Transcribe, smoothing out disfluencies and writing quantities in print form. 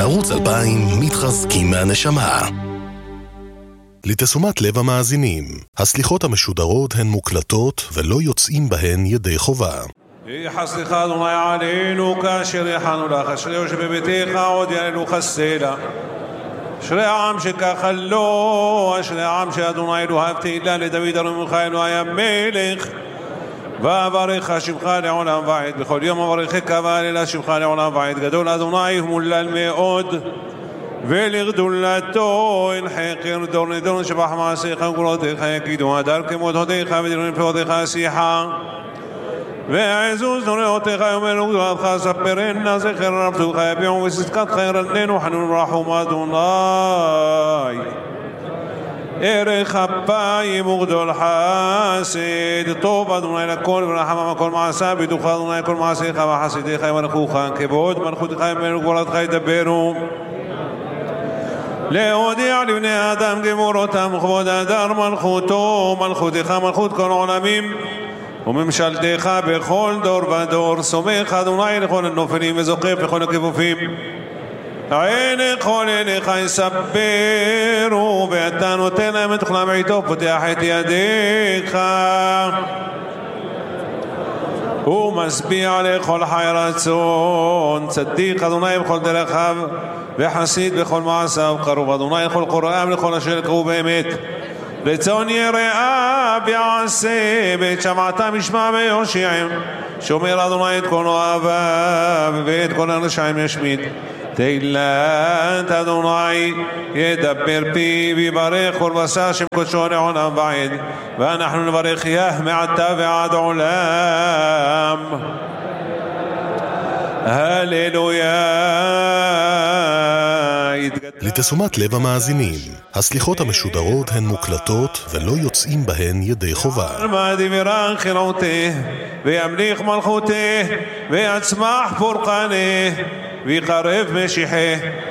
ערוץ 2000 מתחזקים מהנשמה. לתשומת לב המאזינים, הסליחות המשודרות הן מוקלטות ולא יוצאים בהן ידי חובה. יחסך אדוני עלינו כאשר יחנו לך, אשריהו שבביתך עוד יעלנו חסלה. אשרי העם שככה לו, אשרי העם שאדוני אלוהיו תהילה לדוד ארומך אלוהי המלך. ואברך שמך לעולם ועד, בכל יום אברכך ואהלל שמך לעולם ועד. גדול אדוני ומולל מאוד, ולגדולתו אין חקר דור לדור, שבח מעשיך וגבולותיך יגידו הדר כמות הודיך ודברים פלאותיך שיחה. ועזוז נוראותיך יאמרו גדולתך ספרנה, זכר רבתך יביעו וצדקתך ירננו חנון ורחום אדוני. ערך אפיים וגדול חסד, טוב אדוני לכל ורחם כל מעשה, בידוך אדוני כל מעשיך וחסידיך יברכוך, כבוד מלכותך יאמרו גבולתך ידברו. להודיע לבני האדם גבורותם וכבוד הדר מלכותו, מלכותך מלכות כל עולמים וממשלתך בכל דור ודור. סומך אדוני לכל הנופלים וזוקף לכל הכיפופים. עין כל עיניך יספרו, ואתה נותן להם את תוכנם בעיתו, פותח את ידיך ומשביע לכל חי רצון. צדיק אדוני בכל דרכיו וחסיד בכל מעשיו, קרוב אדוני לכל קוראיו לכל אשר יקראו באמת. רצון יראה ויעשה, ואת שמעתם ישמע ויושיע. שומר אדוני את כל אוהביו ואת כל הרשעים ישמיד. תהילת אדוני ידבר פיו ויברך כל בשר שם קודשו לעולם ועד. ואנחנו נברך יה מעתה ועד עולם. הללויה. לתשומת לב המאזינים, הסליחות המשודרות הן מוקלטות ולא יוצאים בהן ידי חובה. וימליך מלכותה ויצמח פורקנה ויחרב משיחה